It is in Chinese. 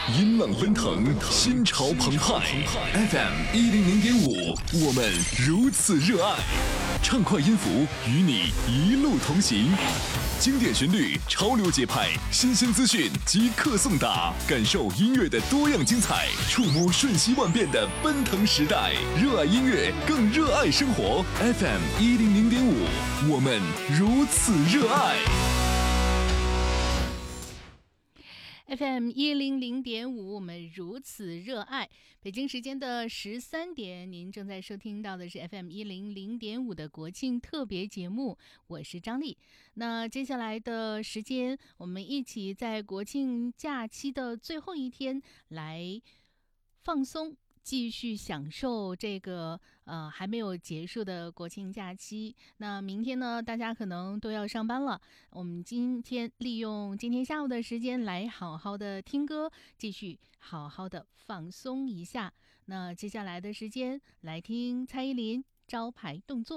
音浪奔腾，心潮澎湃。FM100.5，我们如此热爱。畅快音符与你一路同行，经典旋律，潮流节拍，新鲜资讯即刻送达，感受音乐的多样精彩，触摸瞬息万变的奔腾时代。热爱音乐，更热爱生活。FM100.5，我们如此热爱。 FM100.5，我们如此热爱。北京时间的13点，您正在收听到的是 FM100.5 的国庆特别节目，我是张丽。那接下来的时间，我们一起在国庆假期的最后一天来放松，继续享受这个还没有结束的国庆假期。那明天呢，大家可能都要上班了。我们今天利用今天下午的时间来好好的听歌，继续好好的放松一下。那接下来的时间来听蔡依林招牌动作。